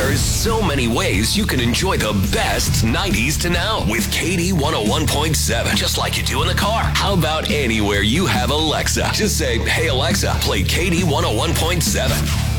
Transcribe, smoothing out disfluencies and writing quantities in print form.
There's so many ways you can enjoy the best 90s to now with KD 101.7, just like you do in the car. How about anywhere you have Alexa? Just say, hey Alexa, play KD 101.7.